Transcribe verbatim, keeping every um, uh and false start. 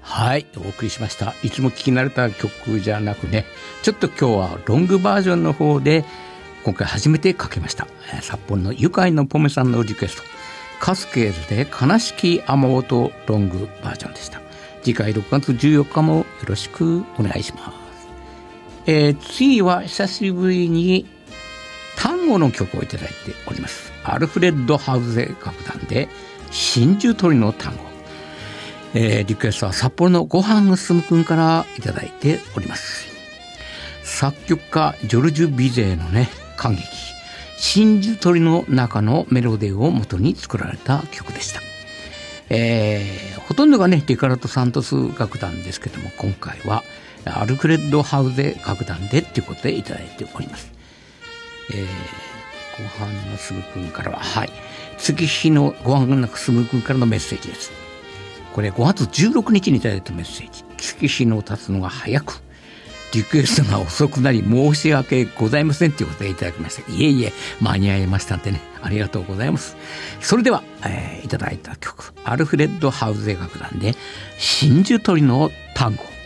はい、お送りしました。いつも聞き慣れた曲じゃなくね、ちょっと今日はロングバージョンの方で今回初めてかけました。札幌のゆかいのポメさんのリクエスト、カスケーズで悲しき雨音ロングバージョンでした。次回ろくがつじゅうよっかもよろしくお願いします。えー、次は久しぶりに単語の曲をいただいております。アルフレッド・ハウゼ楽団で真珠鳥の単語、えー、リクエストは札幌のごはんがすむくんからいただいております。作曲家ジョルジュ・ビゼーのね感激、真珠鳥の中のメロディーを元に作られた曲でした。えー、ほとんどがねリカルト・サントス楽団ですけども、今回はアルフレッド・ハウゼ楽団でということでいただいております。えー、ごはんのすむくんからは、はい、月日のごはんのすむくんからのメッセージです。これごがつじゅうろくにちにいただいたメッセージ。月日の経つのが早く、リクエストが遅くなり申し訳ございませんということでいただきました。いえいえ、間に合いましたんでね、ありがとうございます。それでは、えー、いただいた曲、アルフレッド・ハウゼ楽団で真珠鳥の単語。